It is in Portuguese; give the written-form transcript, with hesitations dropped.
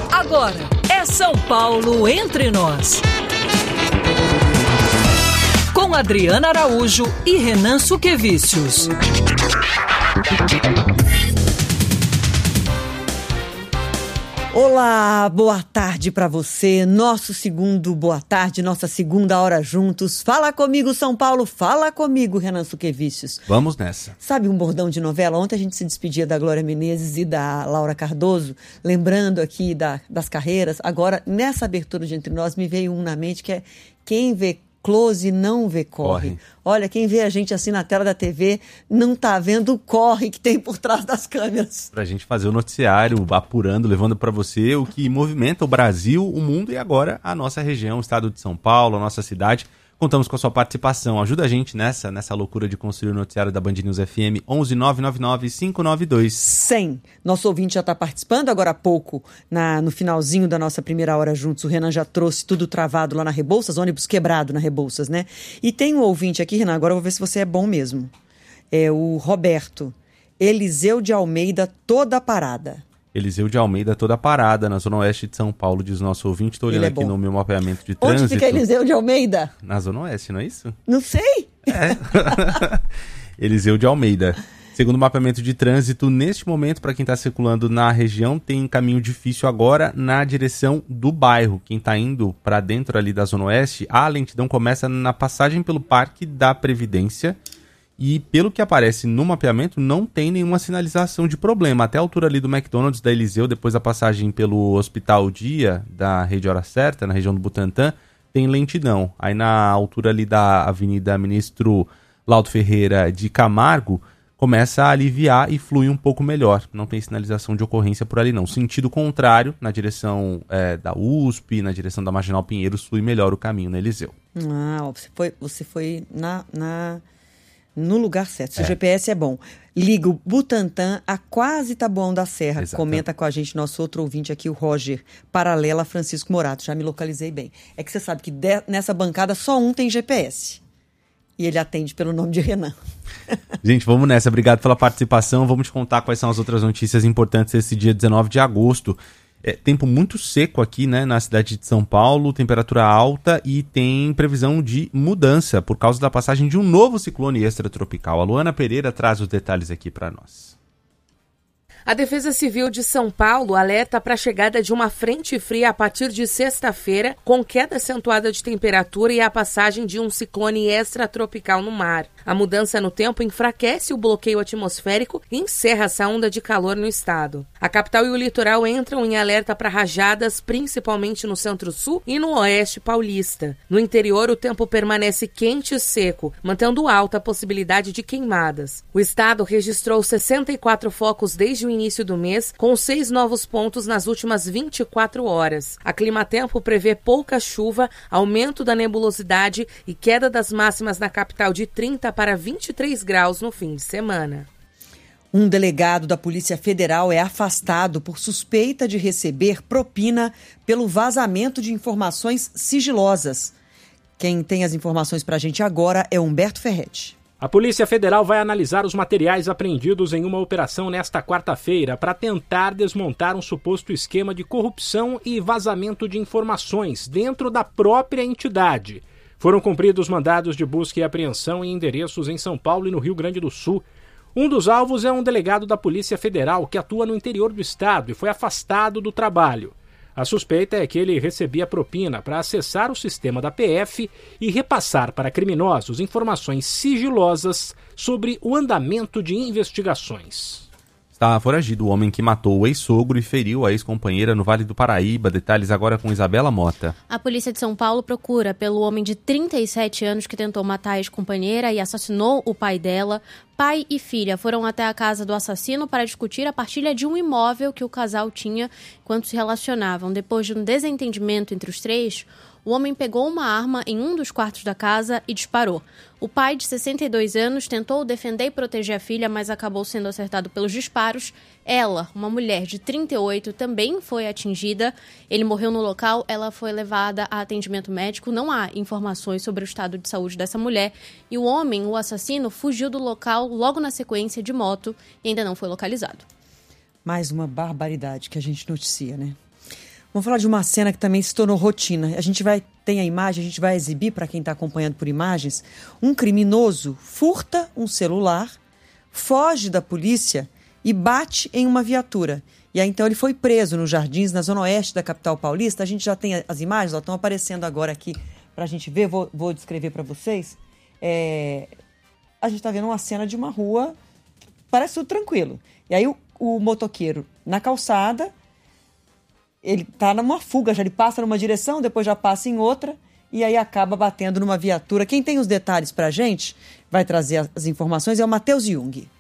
Agora é São Paulo Entre Nós. Com Adriana Araújo e Renan Suquevicius. Olá, boa tarde para você. Nosso segundo boa tarde, nossa segunda hora juntos. Fala comigo, São Paulo, fala comigo, Renan Suquevicius. Vamos nessa. Sabe um bordão de novela? Ontem a gente se despedia da Glória Menezes e da Laura Cardoso, lembrando aqui das carreiras. Agora, nessa abertura de Entre Nós, me veio um na mente que é: quem vê close não vê corre. Olha, quem vê a gente assim na tela da TV não tá vendo o corre que tem por trás das câmeras. Pra gente fazer o noticiário, apurando, levando para você o que movimenta o Brasil, o mundo e agora a nossa região, o estado de São Paulo, a nossa cidade. Contamos com a sua participação. Ajuda a gente nessa loucura de construir o noticiário da Band News FM. 11 999 592 100. Nosso ouvinte já está participando agora há pouco, no finalzinho da nossa primeira hora juntos. O Renan já trouxe tudo travado lá na Rebouças, ônibus quebrado na Rebouças, né? E tem um ouvinte aqui, Renan, agora eu vou ver se você é bom mesmo. É o Roberto. Eliseu de Almeida, toda parada. Eliseu de Almeida, toda parada na zona oeste de São Paulo, diz o nosso ouvinte. Estou olhando aqui no meu mapeamento de trânsito. Onde fica Eliseu de Almeida? Na zona oeste, não é isso? Não sei. É. Eliseu de Almeida. Segundo o mapeamento de trânsito, neste momento, para quem está circulando na região, tem caminho difícil agora na direção do bairro. Quem está indo para dentro ali da zona oeste, a lentidão começa na passagem pelo Parque da Previdência. E pelo que aparece no mapeamento, não tem nenhuma sinalização de problema. Até a altura ali do McDonald's, da Eliseu, depois da passagem pelo Hospital Dia, da Rede Hora Certa, na região do Butantã, tem lentidão. Aí na altura ali da Avenida Ministro Laudo Ferreira de Camargo, começa a aliviar e flui um pouco melhor. Não tem sinalização de ocorrência por ali não. Sentido contrário, na direção da USP, na direção da Marginal Pinheiros, flui melhor o caminho na Eliseu. Ah, você foi no lugar certo. Se o GPS é bom. Liga o Butantã a quase Taboão da Serra. Exato. Comenta com a gente nosso outro ouvinte aqui, o Roger, paralela a Francisco Morato. Já me localizei bem. É que você sabe que nessa bancada só um tem GPS. E ele atende pelo nome de Renan. Gente, vamos nessa. Obrigado pela participação. Vamos te contar quais são as outras notícias importantes esse dia 19 de agosto. Tempo muito seco aqui, né, na cidade de São Paulo, temperatura alta e tem previsão de mudança por causa da passagem de um novo ciclone extratropical. A Luana Pereira traz os detalhes aqui para nós. A Defesa Civil de São Paulo alerta para a chegada de uma frente fria a partir de sexta-feira, com queda acentuada de temperatura e a passagem de um ciclone extratropical no mar. A mudança no tempo enfraquece o bloqueio atmosférico e encerra essa onda de calor no estado. A capital e o litoral entram em alerta para rajadas, principalmente no centro-sul e no oeste paulista. No interior, o tempo permanece quente e seco, mantendo alta a possibilidade de queimadas. O estado registrou 64 focos desde o início do mês, com 6 novos pontos nas últimas 24 horas. A Climatempo prevê pouca chuva, aumento da nebulosidade e queda das máximas na capital de 30 para 23 graus no fim de semana. Um delegado da Polícia Federal é afastado por suspeita de receber propina pelo vazamento de informações sigilosas. Quem tem as informações para a gente agora é Humberto Ferretti. A Polícia Federal vai analisar os materiais apreendidos em uma operação nesta quarta-feira para tentar desmontar um suposto esquema de corrupção e vazamento de informações dentro da própria entidade. Foram cumpridos mandados de busca e apreensão em endereços em São Paulo e no Rio Grande do Sul. Um dos alvos é um delegado da Polícia Federal que atua no interior do estado e foi afastado do trabalho. A suspeita é que ele recebia propina para acessar o sistema da PF e repassar para criminosos informações sigilosas sobre o andamento de investigações. Está foragido o homem que matou o ex-sogro e feriu a ex-companheira no Vale do Paraíba. Detalhes agora com Isabela Mota. A polícia de São Paulo procura pelo homem de 37 anos que tentou matar a ex-companheira e assassinou o pai dela. Pai e filha foram até a casa do assassino para discutir a partilha de um imóvel que o casal tinha enquanto se relacionavam. Depois de um desentendimento entre os três, o homem pegou uma arma em um dos quartos da casa e disparou. O pai, de 62 anos, tentou defender e proteger a filha, mas acabou sendo acertado pelos disparos. Ela, uma mulher de 38, também foi atingida. Ele morreu no local, ela foi levada a atendimento médico. Não há informações sobre o estado de saúde dessa mulher. E o homem, o assassino, fugiu do local logo na sequência de moto e ainda não foi localizado. Mais uma barbaridade que a gente noticia, né? Vamos falar de uma cena que também se tornou rotina. Tem a imagem, a gente vai exibir para quem está acompanhando por imagens. Um criminoso furta um celular, foge da polícia e bate em uma viatura. E aí então ele foi preso nos Jardins, na zona oeste da capital paulista. A gente já tem as imagens, estão aparecendo agora aqui para a gente ver. Vou descrever para vocês. A gente está vendo uma cena de uma rua, parece tudo tranquilo. E aí o motoqueiro na calçada, ele está numa fuga, já ele passa numa direção, depois já passa em outra, e aí acaba batendo numa viatura. Quem tem os detalhes para a gente, vai trazer as informações, é o Matheus Jung.